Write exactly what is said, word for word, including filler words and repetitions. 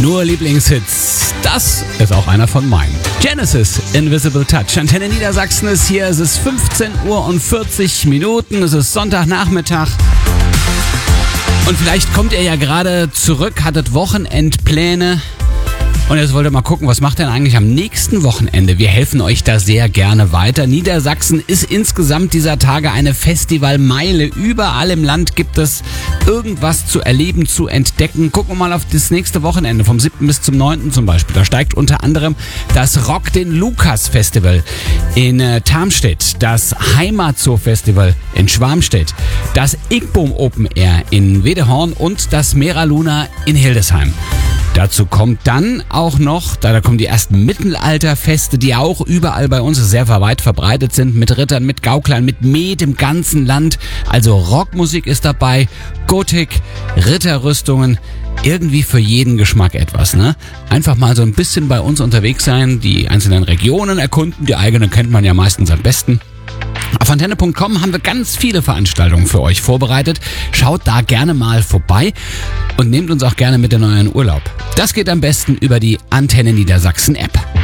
Nur Lieblingshits. Das ist auch einer von meinen. Genesis, Invisible Touch. Antenne Niedersachsen ist hier. Es ist fünfzehn Uhr und vierzig Minuten. Es ist Sonntagnachmittag. Und vielleicht kommt ihr ja gerade zurück, hattet Wochenendpläne. Und jetzt wollt ihr mal gucken, was macht ihr denn eigentlich am nächsten Wochenende? Wir helfen euch da sehr gerne weiter. Niedersachsen ist insgesamt dieser Tage eine Festivalmeile. Überall im Land gibt es irgendwas zu erleben, zu entdecken. Gucken wir mal auf das nächste Wochenende, vom siebten bis zum neunten zum Beispiel. Da steigt unter anderem das Rock den Lukas Festival in äh, Tarmstedt, das Heimatzoo Festival in Schwarmstedt, das Igboom Open Air in Wedehorn und das Mera Luna in Hildesheim. Dazu kommt dann auch noch, da, da kommen die ersten Mittelalterfeste, die auch überall bei uns sehr weit verbreitet sind, mit Rittern, mit Gauklern, mit Met im ganzen Land. Also Rockmusik ist dabei, Gotik, Ritterrüstungen, irgendwie für jeden Geschmack etwas, ne? Einfach mal so ein bisschen bei uns unterwegs sein, die einzelnen Regionen erkunden, die eigene kennt man ja meistens am besten. Auf antenne punkt com haben wir ganz viele Veranstaltungen für euch vorbereitet. Schaut da gerne mal vorbei und nehmt uns auch gerne mit in euren Urlaub. Das geht am besten über die Antenne Niedersachsen App.